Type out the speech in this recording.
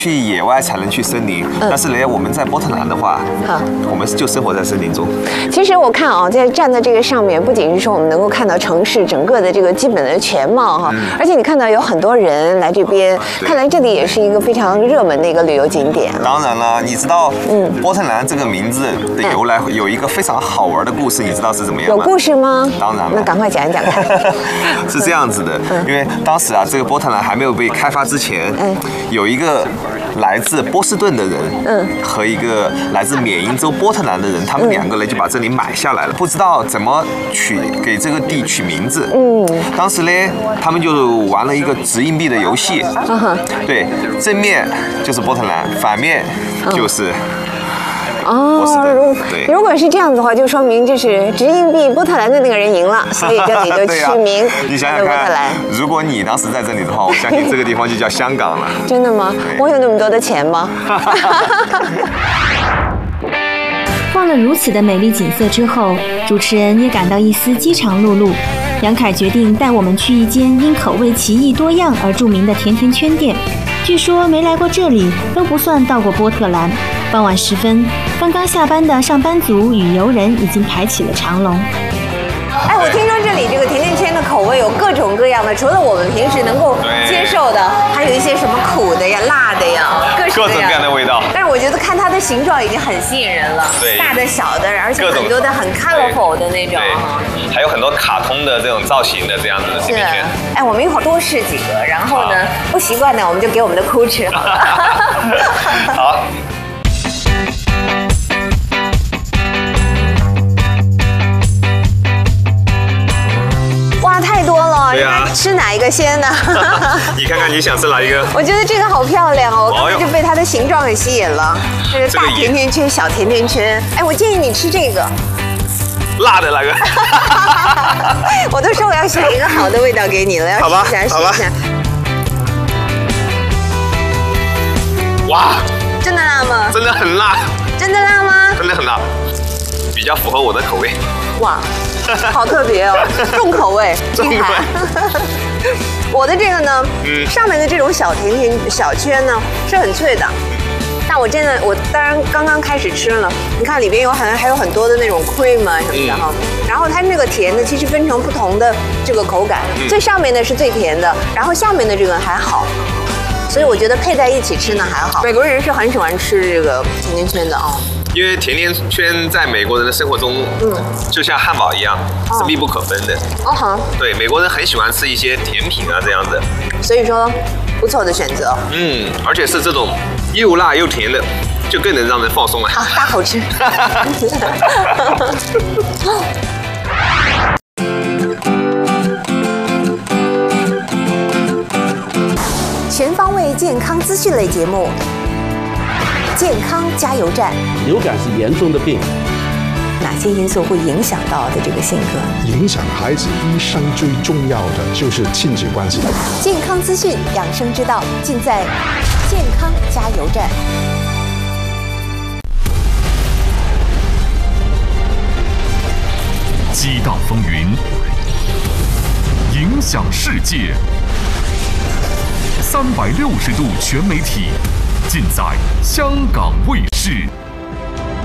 去野外才能去森林，但是呢，我们在波特兰的话，我们就生活在森林中。 其实我看啊，在站在这个上面，不仅是说我们能够看到城市整个的这个基本的全貌哈，而且你看到有很多人来这边，看来这里也是一个非常热门的一个旅游景点。 当然了，你知道，波特兰这个名字的由来有一个非常好玩的故事，你知道是怎么样吗？ 有故事吗？ 当然了， 那赶快讲一讲看。 是这样子的，因为当时啊，这个波特兰还没有被开发之前，有一个来自波士顿的人，和一个来自缅因州波特兰的人，他们两个人就把这里买下来了，不知道怎么给这个地取名字。当时呢，他们就玩了一个掷硬币的游戏，对，正面就是波特兰，反面就是。 如果是这样子的话，就说明就是掷硬币波特兰的那个人赢了，所以这里就取名你想想看，如果你当时在这里的话，我相信这个地方就叫香港了。 真的吗？我有那么多的钱吗？ 望了如此的美丽景色之后，主持人也感到一丝饥肠辘辘。杨凯决定带我们去一间因口味奇异多样而著名的甜甜圈店。据说没来过这里都不算到过波特兰。傍晚时分，刚刚下班的上班族与游人已经排起了长龙。 哎，我听说这里这个甜甜圈的口味有各种各样的，除了我们平时能够接受的，还有一些什么苦的呀、辣的呀， 各种各样的味道。 但是我觉得看它的形状已经很吸引人了，大的、小的，而且很多的很 colorful 的那种， 还有很多卡通的这种造型的这样子的甜甜圈。 哎，我们一会儿多试几个，然后呢，不习惯的我们就给我们的哭吃好了。 好。 哇，太多了！ 对呀， 吃哪一个先呢？ 你看看你想吃哪一个？ 我觉得这个好漂亮哦，我刚才就被它的形状给吸引了。这个大甜甜圈、小甜甜圈。哎，我建议你吃这个。 辣的那个。 我都说我要选一个好的味道给你了，要试一下，试一下。 哇！ 真的辣吗？ 真的很辣。 真的辣吗？ 真的很辣，比较符合我的口味。 哇，好特别哦，重口味， 重口味。 我的这个呢，上面的这种小甜甜小圈呢是很脆的，但我当然刚刚开始吃了，你看里边还有很多的那种 cream 啊什么的哈，然后它那个甜的其实分成不同的这个口感，最上面的是最甜的，然后下面的这个还好。所以我觉得配在一起吃呢还好。美国人是很喜欢吃这个甜甜圈的哦。 因为甜甜圈在美国人的生活中，就像汉堡一样，是密不可分的。对，美国人很喜欢吃一些甜品啊这样子。 所以说，不错的选择。 而且是这种又辣又甜的，就更能让人放松了。 好，大口吃。全方位健康资讯类节目，健康加油站。 流感是严重的病， 哪些因素会影响到的这个性格？ 影响孩子一生最重要的就是亲子关系。 健康资讯、养生之道，尽在健康加油站。 激荡风云，影响世界。360度全媒体，尽在香港卫视。